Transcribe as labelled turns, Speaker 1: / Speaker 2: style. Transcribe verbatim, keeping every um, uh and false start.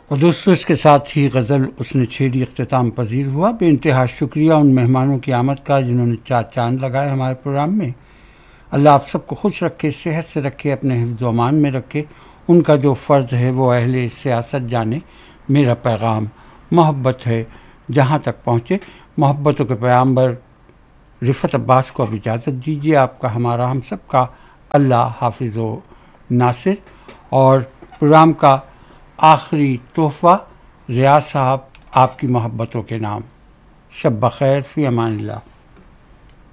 Speaker 1: और दोस्तों इसके साथ ही गज़ल उसने छेड़ी इख्तिताम पजीर हुआ। बेइंतहा शुक्रिया उन मेहमानों की आमद का जिन्होंने चार चांद लगाए हमारे प्रोग्राम में। अल्लाह आप सबको खुश रखे, सेहत से रखे, अपने हिफ्ज़ व अमान में रखे। उनका जो फ़र्ज़ है वो अहले सियासत जाने। मेरा पैगाम मोहब्बत है जहाँ तक पहुँचे। मोहब्बतों के पैगंबर रिफ़त अब्बास को अब इजाज़त दीजिए। आपका, हमारा, हम सब का अल्लाह हाफिज़ व नासिर। और प्रोग्राम का आखिरी तोहफ़ा रियाज़ साहब आपकी मोहब्बतों के नाम। शब बख़ैर, फ़ी अमानिल्लाह।